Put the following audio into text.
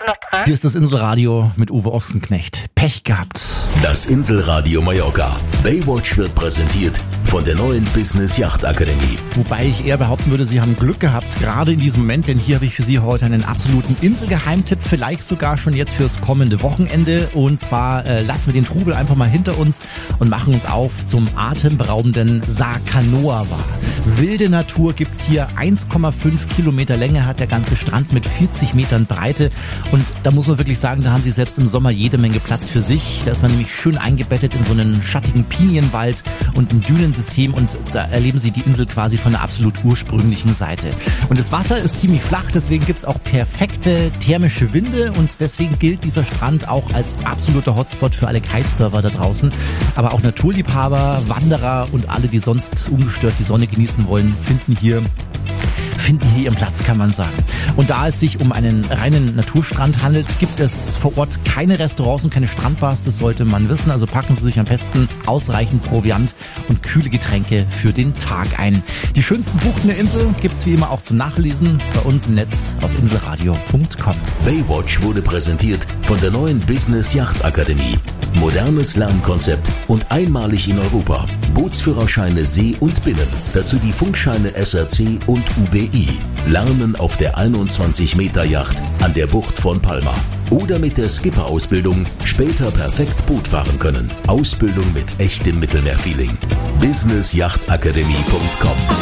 noch dran? Hier ist das Inselradio mit Uwe Ochsenknecht. Pech gehabt. Das Inselradio Mallorca. Baywatch wird präsentiert von der neuen Business Yacht Akademie. Wobei ich eher behaupten würde, Sie haben Glück gehabt, gerade in diesem Moment, denn hier habe ich für Sie heute einen absoluten Inselgeheimtipp, vielleicht sogar schon jetzt fürs kommende Wochenende. Und zwar lassen wir den Trubel einfach mal hinter uns und machen uns auf zum atemberaubenden Sakanoa. Wilde Natur gibt's hier, 1,5 Kilometer Länge hat der ganze Strand mit 40 Metern Breite. Und da muss man wirklich sagen, da haben Sie selbst im Sommer jede Menge Platz für sich. Da ist man nämlich schön eingebettet in so einen schattigen Pinienwald und ein Dünensystem und da erleben Sie die Insel quasi von der absolut ursprünglichen Seite. Und das Wasser ist ziemlich flach, deswegen gibt's auch perfekte thermische Winde und deswegen gilt dieser Strand auch als absoluter Hotspot für alle Kitesurfer da draußen. Aber auch Naturliebhaber, Wanderer und alle, die sonst ungestört die Sonne genießen wollen, finden hier ihren Platz, kann man sagen. Und da es sich um einen reinen Naturstrand handelt, gibt es vor Ort keine Restaurants und keine Strandbars, das sollte man wissen. Also packen Sie sich am besten ausreichend Proviant und kühle Getränke für den Tag ein. Die schönsten Buchten der Insel gibt's wie immer auch zum Nachlesen bei uns im Netz auf inselradio.com. Baywatch wurde präsentiert von der neuen Business Yacht Akademie. Modernes Lernkonzept und einmalig in Europa. Bootsführerscheine See und Binnen. Dazu die Funkscheine SRC und UBI. Lernen auf der 21-Meter-Yacht an der Bucht von Palma. Oder mit der Skipper-Ausbildung später perfekt Boot fahren können. Ausbildung mit echtem Mittelmeerfeeling. businessjachtakademie.com